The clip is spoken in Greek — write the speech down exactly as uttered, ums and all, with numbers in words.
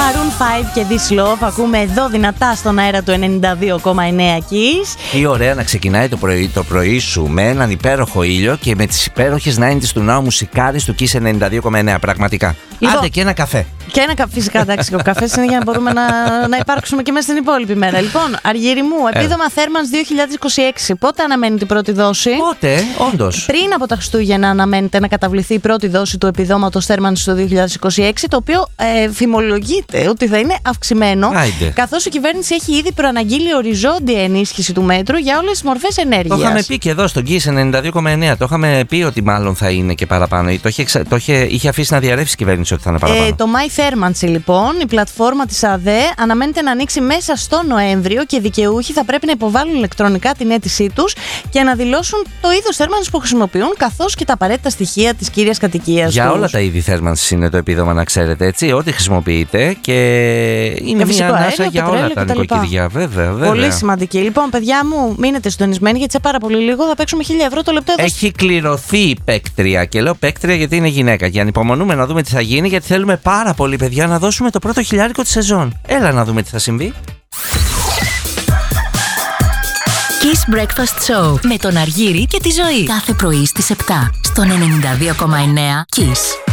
Maroon πέντε και This Love ακούμε εδώ δυνατά στον αέρα του ενενήντα δύο κόμμα εννέα Kiss. Τι ωραία να ξεκινάει το πρωί, το πρωί σου με έναν υπέροχο ήλιο και με τις υπέροχες ενενήντα του Ναού Μουσικάρης του Kiss ενενήντα δύο κόμμα εννέα. Πραγματικά. Λοιπόν, άντε και ένα καφέ. Και ένα καφέ, φυσικά, εντάξει, ο καφές είναι για να μπορούμε να, να υπάρξουμε και μέσα στην υπόλοιπη μέρα. Λοιπόν, Αργύρι μου, επίδομα Θέρμανς δύο χιλιάδες είκοσι έξι. Πότε αναμένει την πρώτη δόση? Πότε, όντως. Πριν από τα Χριστούγεννα αναμένεται να καταβληθεί η πρώτη δόση του επιδόματος Θέρμανς το δύο χιλιάδες είκοσι έξι, το οποίο ε, φημολογείται ότι θα είναι αυξημένο. Άιντε. Καθώς η κυβέρνηση έχει ήδη προαναγγείλει οριζόντια ενίσχυση του μέτρου για όλες τις μορφές ενέργειας. Το είχαμε πει και εδώ στον Kiss ενενήντα δύο κόμμα εννέα. Το είχαμε πει ότι μάλλον θα είναι και παραπάνω. Το είχε, το είχε, είχε αφήσει να διαρρεύσει η κυβέρνηση ότι θα είναι παραπάνω. Ε, το My Thermancy, λοιπόν, η πλατφόρμα της ΑΔΕ, αναμένεται να ανοίξει μέσα στο Νοέμβριο και οι δικαιούχοι θα πρέπει να υποβάλουν ηλεκτρονικά την αίτησή τους και να δηλώσουν το είδος θέρμανσης που χρησιμοποιούν, καθώς και τα απαραίτητα στοιχεία της κύριας κατοικίας Για τους. όλα τα είδη θέρμανσης είναι το επίδομα, να ξέρετε, έτσι. Ό,τι χρησιμοποιείτε και είναι Για μια ανάσα αέριο, για όλα τα νοικοκυριά. Βέβαια, βέβαια. Πολύ σημαντική. Λοιπόν, παιδιά μου, μείνετε συντονισμένοι γιατί σε πάρα πολύ λίγο θα παίξουμε χίλια ευρώ το λεπτό εδώ. Έχει κληρωθεί η παίκτρια. Και λέω παίκτρια γιατί είναι γυναίκα. Και ανυπομονούμε να δούμε τι θα γίνει, γιατί θέλουμε πάρα πολύ, παιδιά, να δώσουμε το πρώτο χιλιάρικο τη σεζόν. Έλα να δούμε τι θα συμβεί. Kiss Breakfast Show με τον Αργύρι και τη Ζωή. Κάθε πρωί στις επτά στον ενενήντα δύο κόμμα εννέα Kiss.